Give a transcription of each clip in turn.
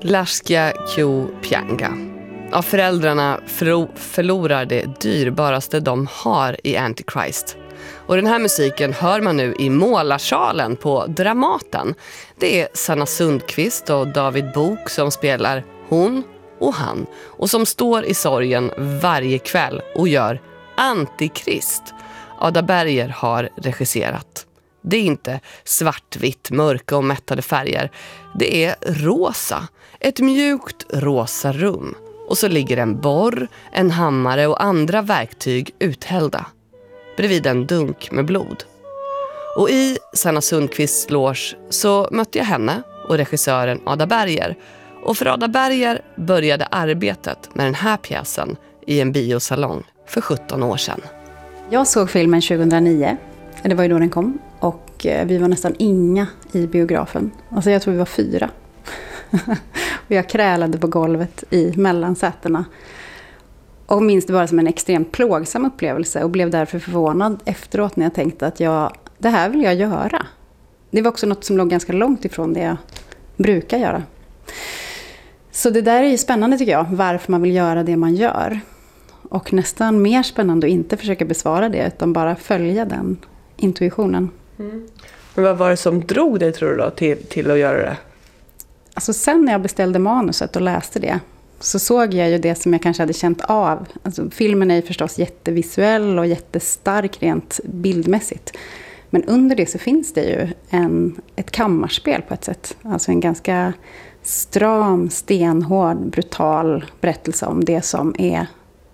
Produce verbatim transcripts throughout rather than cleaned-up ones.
Lascia Q Pianga. Ja, föräldrarna förlo- förlorar det dyrbaraste de har i Antichrist. Och den här musiken hör man nu i Målarsalen på Dramaten. Det är Sanna Sundqvist och David Bok som spelar hon och han. Och som står i sorgen varje kväll och gör Antikrist. Ada Berger har regisserat. Det är inte svartvitt, mörka och mättade färger. Det är rosa. Ett mjukt rosa rum. Och så ligger en borr, en hammare och andra verktyg uthällda. Bredvid en dunk med blod. Och i Sanna Sundqvists loge så mötte jag henne och regissören Ada Berger. Och för Ada Berger började arbetet med den här pjäsen i en biosalong för sjutton år sedan. Jag såg filmen tjugohundranio, det var ju då den kom, och vi var nästan inga i biografen. Alltså jag tror vi var fyra. Och jag krälade på golvet i mellansätena. Och minns det bara som en extremt plågsam upplevelse och blev därför förvånad efteråt när jag tänkte att jag, det här vill jag göra. Det var också något som låg ganska långt ifrån det jag brukar göra. Så det där är ju spännande tycker jag, varför man vill göra det man gör. Och nästan mer spännande att inte försöka besvara det utan bara följa den intuitionen. Mm. Men vad var det som drog dig tror du då till, till att göra det? Alltså sen när jag beställde manuset och läste det så såg jag ju det som jag kanske hade känt av. Alltså, filmen är ju förstås jättevisuell och jättestark rent bildmässigt. Men under det så finns det ju en, ett kammarspel på ett sätt. Alltså en ganska stram, stenhård, brutal berättelse om det som är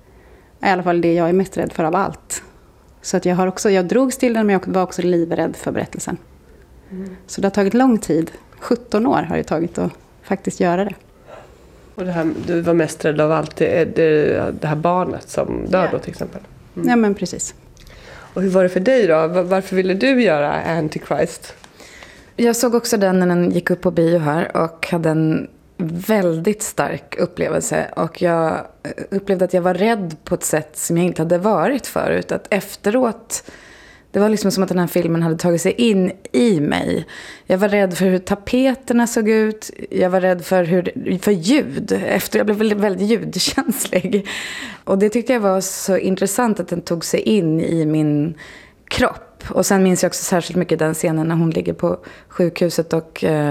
i alla fall det jag är mest rädd för av allt. Så att jag, har också, jag drogs till den men jag var också livrädd för berättelsen. Mm. Så det har tagit lång tid. sjutton år har det tagit att faktiskt göra det. Och det här, du var mest rädd av allt, det, det, det här barnet som dör yeah. då till exempel. Mm. Ja men precis. Och hur var det för dig då? Varför ville du göra Antichrist? Jag såg också den när den gick upp på bio här och hade en väldigt stark upplevelse. Och jag upplevde att jag var rädd på ett sätt som jag inte hade varit förut. Att efteråt, det var liksom som att den här filmen hade tagit sig in i mig. Jag var rädd för hur tapeterna såg ut. Jag var rädd för, hur, för ljud. Efter, jag blev väldigt, väldigt ljudkänslig. Och det tyckte jag var så intressant att den tog sig in i min kropp. Och sen minns jag också särskilt mycket den scenen när hon ligger på sjukhuset och eh,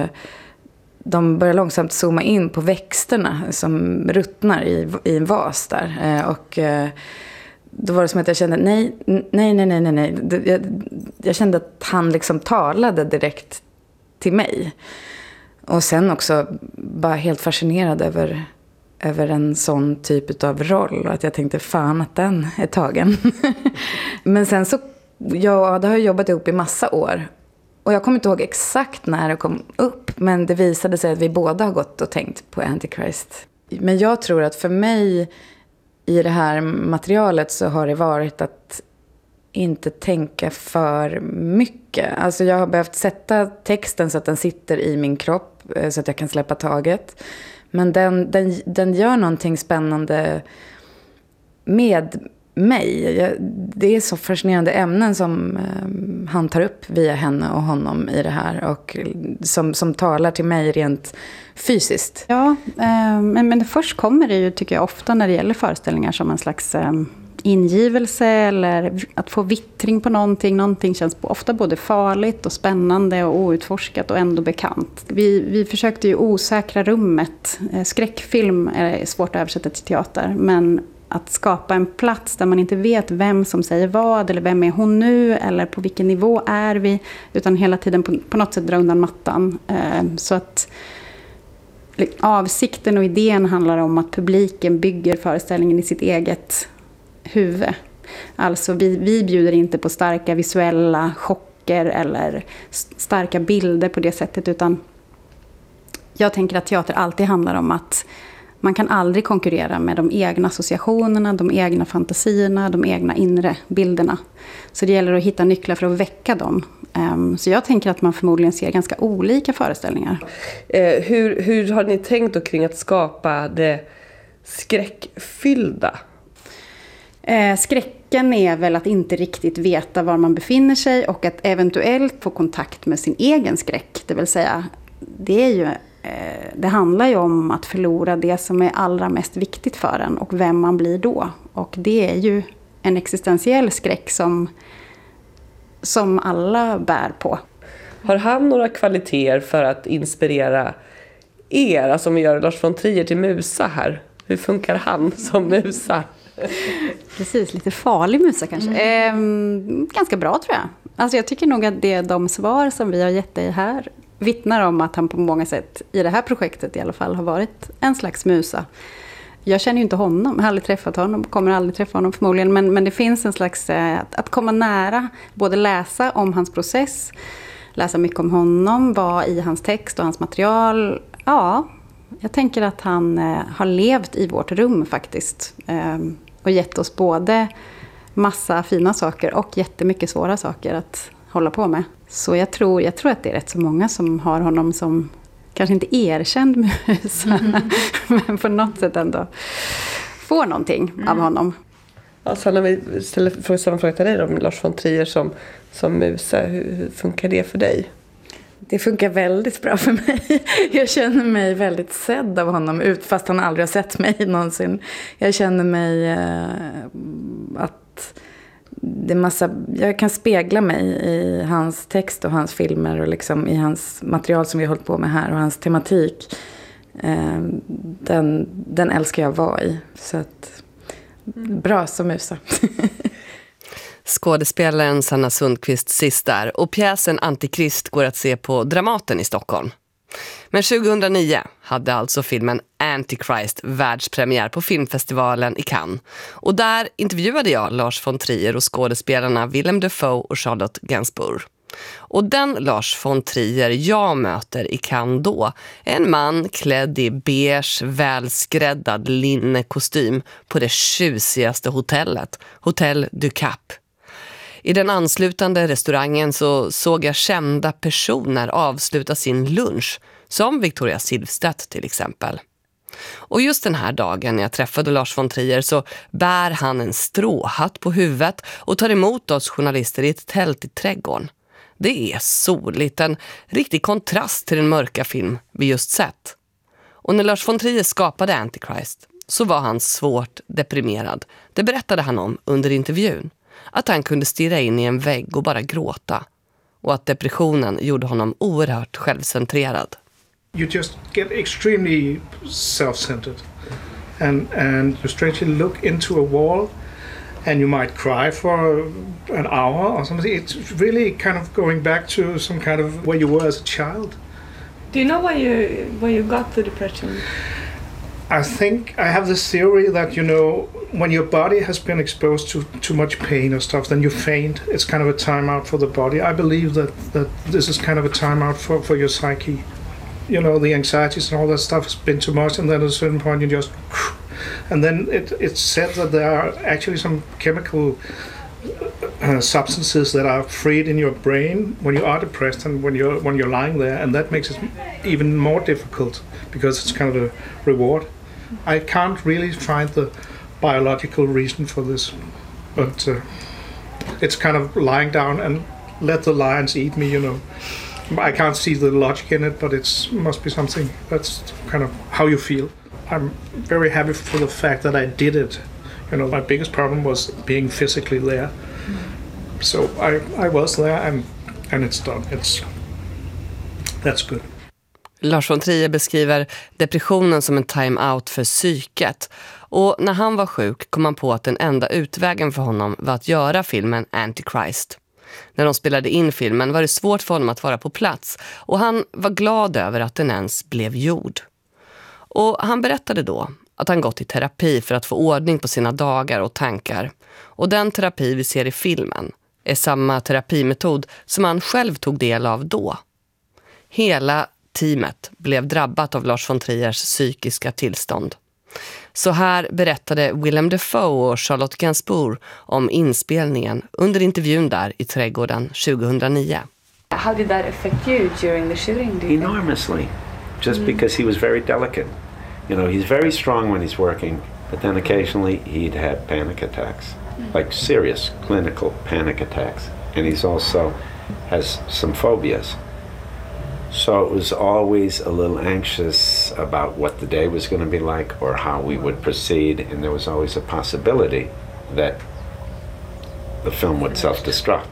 de börjar långsamt zooma in på växterna som ruttnar i, i en vas där. Eh, och eh, då var det som att jag kände, nej, nej, nej, nej, nej, nej. Jag, jag kände att han liksom talade direkt till mig. Och sen också bara helt fascinerad över, över en sån typ av roll. Och att jag tänkte, fan att den är tagen. Men sen så, jag det har jobbat ihop i massa år. Och jag kommer inte ihåg exakt när det kom upp. Men det visade sig att vi båda har gått och tänkt på Antichrist. Men jag tror att för mig i det här materialet så har det varit att inte tänka för mycket. Alltså jag har behövt sätta texten så att den sitter i min kropp så att jag kan släppa taget. Men den, den, den gör någonting spännande med mig. Jag, det är så fascinerande ämnen som eh, han tar upp via henne och honom i det här. Och som, som talar till mig rent fysiskt. Ja, eh, men, men först kommer det ju tycker jag ofta när det gäller föreställningar som en slags eh, ingivelse eller att få vittring på någonting. Någonting känns ofta både farligt och spännande och outforskat och ändå bekant. Vi, vi försökte ju osäkra rummet. Eh, skräckfilm är svårt att översätta till teater, men att skapa en plats där man inte vet vem som säger vad eller vem är hon nu eller på vilken nivå är vi, utan hela tiden på, på något sätt dra undan mattan. Eh, så att avsikten och idén handlar om att publiken bygger föreställningen i sitt eget huvud. Alltså vi, vi bjuder inte på starka visuella chocker eller starka bilder på det sättet, utan jag tänker att teater alltid handlar om att man kan aldrig konkurrera med de egna associationerna, de egna fantasierna, de egna inre bilderna. Så det gäller att hitta nycklar för att väcka dem. Så jag tänker att man förmodligen ser ganska olika föreställningar. Eh, hur, hur har ni tänkt då kring att skapa det skräckfyllda? Eh, skräcken är väl att inte riktigt veta var man befinner sig och att eventuellt få kontakt med sin egen skräck. Det vill säga, det är ju eh, det handlar ju om att förlora det som är allra mest viktigt för en och vem man blir då. Och det är ju en existentiell skräck som, som alla bär på. Har han några kvaliteter för att inspirera er, alltså om vi gör Lars von Trier till musa här? Hur funkar han som musa? Precis, lite farlig musa kanske. Mm. Eh, ganska bra tror jag. Alltså jag tycker nog att det, de svar som vi har gett dig här vittnar om att han på många sätt i det här projektet i alla fall har varit en slags musa. Jag känner ju inte honom, jag har aldrig träffat honom, kommer aldrig träffa honom förmodligen. Men, men det finns en slags, eh, att, att komma nära, både läsa om hans process, läsa mycket om honom, vara i hans text och hans material. Ja, jag tänker att han eh, har levt i vårt rum faktiskt. Eh, och gett oss både massa fina saker och jättemycket svåra saker att hålla på med. Så jag tror, jag tror att det är rätt så många som har honom som kanske inte erkänd musa, mm. men på något sätt ändå får någonting mm. av honom. Alltså när vi ställer samma fråga till dig om Lars von Trier som, som musa, hur, hur funkar det för dig? Det funkar väldigt bra för mig. Jag känner mig väldigt sedd av honom, ut fast han aldrig har sett mig någonsin. Jag känner mig eh, att det är massa, jag kan spegla mig i hans text och hans filmer och liksom i hans material som vi har hållit på med här och hans tematik. Eh, den, den älskar jag att vara i. Så att, bra som musa. Skådespelaren Sanna Sundqvist sist där och pjäsen Antikrist går att se på Dramaten i Stockholm. Men tjugohundranio hade alltså filmen Antichrist världspremiär på filmfestivalen i Cannes. Och där intervjuade jag Lars von Trier och skådespelarna Willem Dafoe och Charlotte Gainsbourg. Och den Lars von Trier jag möter i Cannes då är en man klädd i beige, välskräddad linnekostym på det tjusigaste hotellet, Hotel du Cap. I den anslutande restaurangen så såg jag kända personer avsluta sin lunch, som Victoria Silvstedt till exempel. Och just den här dagen när jag träffade Lars von Trier så bär han en stråhatt på huvudet och tar emot oss journalister i ett tält i trädgården. Det är soligt, en riktig kontrast till den mörka film vi just sett. Och när Lars von Trier skapade Antichrist så var han svårt deprimerad. Det berättade han om under intervjun. Att han kunde stirra in i en vägg och bara gråta. Och att depressionen gjorde honom oerhört självcentrerad. You just get extremely self-centered. And, and you strangely look into a wall and you might cry for an hour or something. It's really kind of going back to some kind of where you were as a child. Do you know why you, why you got the depression? I think I have this theory that, you know, when your body has been exposed to too much pain or stuff, then you faint. It's kind of a timeout for the body. I believe that, that this is kind of a timeout for, for your psyche. You know, the anxieties and all that stuff has been too much, and then at a certain point you just... And then it, it's said that there are actually some chemical uh, substances that are freed in your brain when you are depressed and when you're, when you're lying there, and that makes it even more difficult because it's kind of a reward. I can't really find the biological reason for this, but uh, it's kind of lying down and let the lions eat me, you know. I can't see the logic in it, but it must be something. That's kind of how you feel. I'm very happy for the fact that I did it. You know, my biggest problem was being physically there. So I, I was there and, and it's done. It's, that's good. Lars von Trier beskriver depressionen som en time-out för psyket. Och när han var sjuk kom han på att den enda utvägen för honom var att göra filmen Antichrist. När de spelade in filmen var det svårt för honom att vara på plats och han var glad över att den ens blev gjord. Och han berättade då att han gått i terapi för att få ordning på sina dagar och tankar. Och den terapi vi ser i filmen är samma terapimetod som han själv tog del av då. Hela teamet blev drabbat av Lars von Triers psykiska tillstånd. Så här berättade Willem Dafoe och Charlotte Gainsbourg om inspelningen under intervjun där i trädgården tjugohundranio. How did that affect you during the shooting? Do you Enormously, just mm. because he was very delicate. You know, he's very strong when he's working, but then occasionally he'd have panic attacks, mm. like serious clinical panic attacks. And he's also has some phobias. So it was always a little anxious about what the day was going to be like or how we would proceed, and there was always a possibility that the film would self-destruct.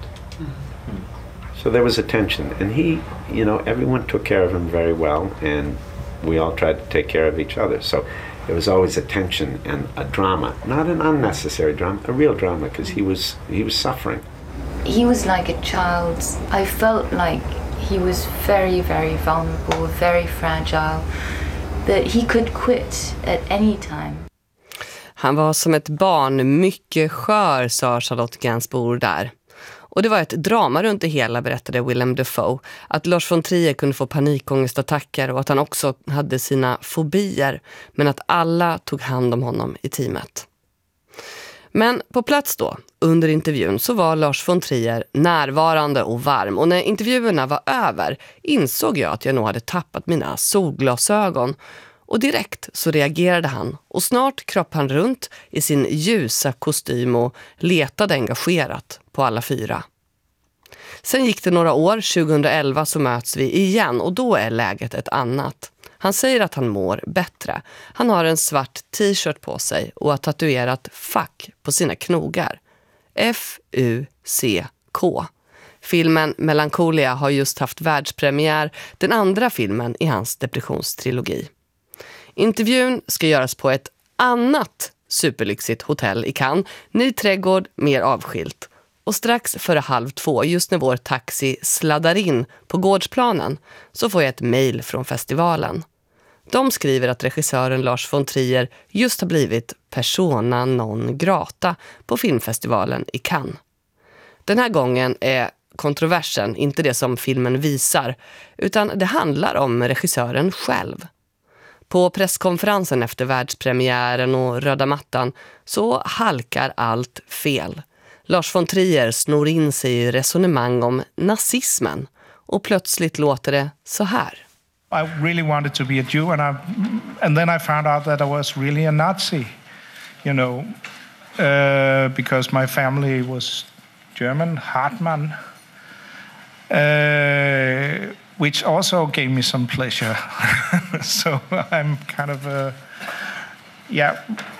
So there was a tension, and he, you know, everyone took care of him very well, and we all tried to take care of each other. So there was always a tension and a drama, not an unnecessary drama, a real drama, because he was he was suffering. He was like a child. I felt like he was very, very vulnerable, very fragile, that he could quit at any time. Han var som ett barn, mycket skör, sa Charlotte Gainsbourg där. Och det var ett drama runt det hela, berättade Willem Dafoe. Att Lars von Trier kunde få panikångestattacker och att han också hade sina fobier. Men att alla tog hand om honom i teamet. Men på plats då, under intervjun, så var Lars von Trier närvarande och varm. Och när intervjuerna var över insåg jag att jag nog hade tappat mina solglasögon. Och direkt så reagerade han och snart kropp han runt i sin ljusa kostym och letade engagerat på alla fyra. Sen gick det några år, tjugoelva så möts vi igen och då är läget ett annat. Han säger att han mår bättre. Han har en svart t-shirt på sig och har tatuerat fuck på sina knogar. F U C K. Filmen Melancholia har just haft världspremiär, den andra filmen i hans depressionstrilogi. Intervjun ska göras på ett annat superlyxigt hotell i Cannes. Ny trädgård, mer avskilt. Och strax före halv två, just när vår taxi sladdar in på gårdsplanen, så får jag ett mejl från festivalen. De skriver att regissören Lars von Trier just har blivit persona non grata på filmfestivalen i Cannes. Den här gången är kontroversen inte det som filmen visar, utan det handlar om regissören själv. På presskonferensen efter världspremiären och röda mattan så halkar allt fel. Lars von Trier snor in sig i resonemang om nazismen och plötsligt låter det så här. I really wanted to be a Jew, and I, and then I found out that I was really a Nazi, you know, uh, because my family was German, Hartmann, uh, which also gave me some pleasure. So I'm kind of a, yeah,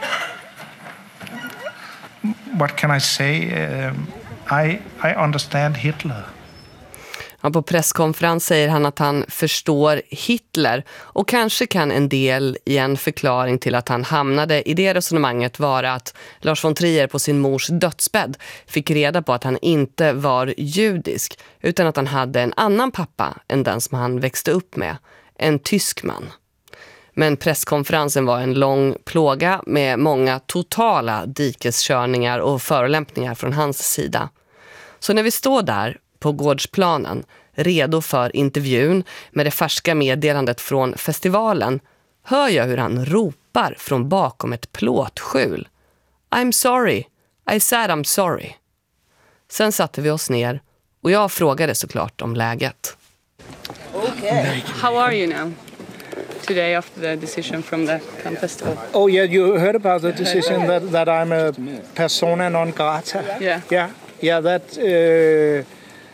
what can I say? Um, I, I understand Hitler. Ja, på presskonferens säger han att han förstår Hitler och kanske kan en del i en förklaring till att han hamnade i det resonemanget vara att Lars von Trier på sin mors dödsbädd fick reda på att han inte var judisk utan att han hade en annan pappa än den som han växte upp med, en tysk man. Men presskonferensen var en lång plåga med många totala dikeskörningar och förolämpningar från hans sida. Så när vi står där på gårdsplanen, redo för intervjun med det färska meddelandet från festivalen, hör jag hur han ropar från bakom ett plåtskjul. I'm sorry, I said I'm sorry. Sen satte vi oss ner och jag frågade såklart om läget. Okay. How are you now? Today after the decision from the Cannes Festival. Oh yeah, you heard about the decision that, that I'm a persona non grata. Yeah. Yeah, yeah, that... Uh,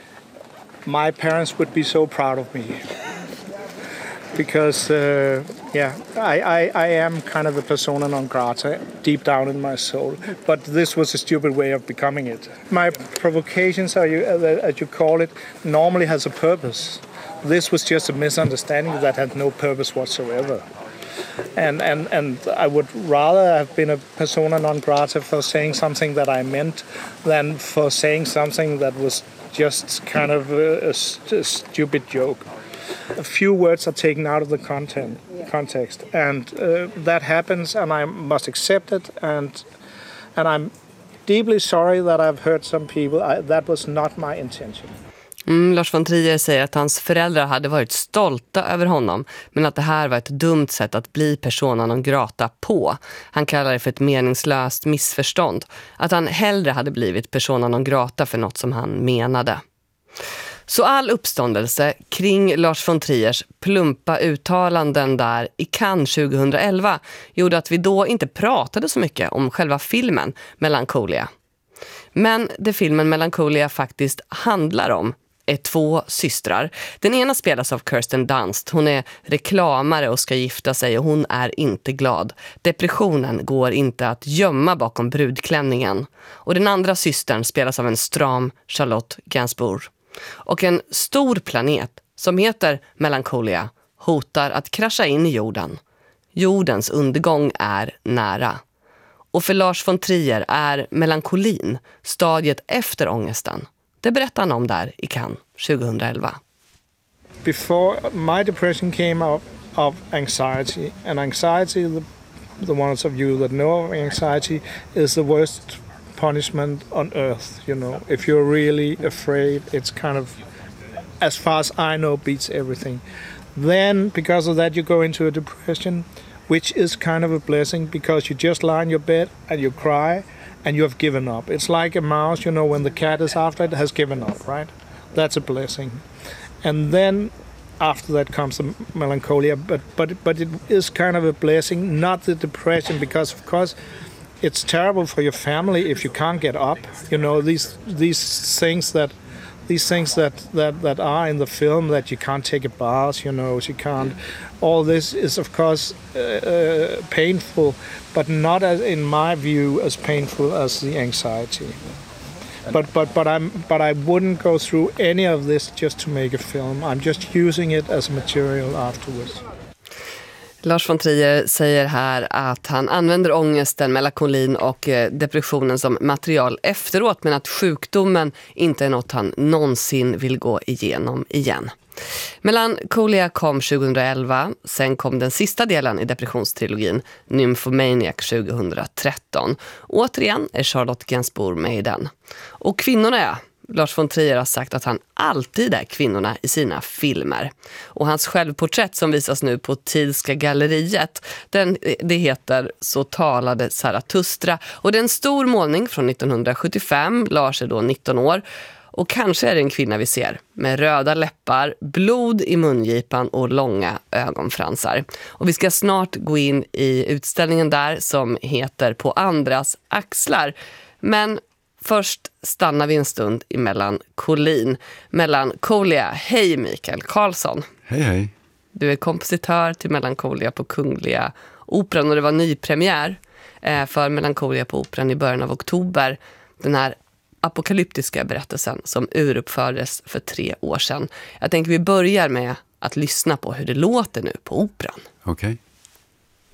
my parents would be so proud of me because, uh, yeah, I, I, I am kind of a persona non grata deep down in my soul. But this was a stupid way of becoming it. My provocations, as you, as you call it, normally has a purpose. This was just a misunderstanding that had no purpose whatsoever. And, and, and I would rather have been a persona non grata for saying something that I meant than for saying something that was just kind of a, a, a stupid joke. A few words are taken out of the content, context, and uh, that happens, and I must accept it, and and I'm deeply sorry that I've hurt some people. I, that was not my intention. Mm, Lars von Trier säger att hans föräldrar hade varit stolta över honom, men att det här var ett dumt sätt att bli persona non grata på. Han kallar det för ett meningslöst missförstånd. Att han hellre hade blivit persona non grata för något som han menade. Så all uppståndelse kring Lars von Triers plumpa uttalanden där i Cannes tjugoelva gjorde att vi då inte pratade så mycket om själva filmen Melancholia. Men det filmen Melancholia faktiskt handlar om är två systrar. Den ena spelas av Kirsten Dunst. Hon är reklamare och ska gifta sig och hon är inte glad. Depressionen går inte att gömma bakom brudklänningen. Och den andra systern spelas av en stram Charlotte Gainsbourg. Och en stor planet som heter Melancholia hotar att krascha in i jorden. Jordens undergång är nära. Och för Lars von Trier är melankolin stadiet efter ångesten. Det berättar han om där i Cannes tjugohundraelva. Before my depression came out of anxiety, and anxiety, the, the ones of you that know of anxiety, is the worst punishment on earth. You know, if you're really afraid, it's kind of, as far as I know, beats everything. Then, because of that, you go into a depression, which is kind of a blessing because you just lie in your bed and you cry and you have given up. It's like a mouse, you know, when the cat is after it, has given up, right? That's a blessing. And then after that comes the melancholia, but but but it is kind of a blessing, not the depression, because of course it's terrible for your family if you can't get up. You know, these these things that these things that, that, that are in the film, that you can't take a bath, you know, you can't. All this is, of course, uh, uh, painful, but not, as, in my view, as painful as the anxiety. But but but I'm but I wouldn't go through any of this just to make a film. I'm just using it as material afterwards. Lars von Trier säger här att han använder ångesten, melankolin och depressionen som material efteråt, men att sjukdomen inte är något han någonsin vill gå igenom igen. Melancholia kom tjugohundraelva, sen kom den sista delen i depressionstrilogin, Nymphomaniac tjugohundratretton. Återigen är Charlotte Gainsbourg med i den. Och kvinnorna är... Lars von Trier har sagt att han alltid är kvinnorna i sina filmer. Och hans självporträtt som visas nu på Tidska galleriet, den, det heter Så talade Zarathustra. Och det är en stor målning från nittonhundrasjuttiofem, Lars är då nitton år. Och kanske är det en kvinna vi ser med röda läppar, blod i mungipan och långa ögonfransar. Och vi ska snart gå in i utställningen där som heter På andras axlar. Men först stannar vi en stund i melankolin. Melancholia. Hej Mikael Karlsson. Hej hej. Du är kompositör till Melancholia på Kungliga Operan och det var nypremiär för Melancholia på Operan i början av oktober. Den här apokalyptiska berättelsen som uruppfördes för tre år sedan. Jag tänker vi börjar med att lyssna på hur det låter nu på Operan. Okej. Okay.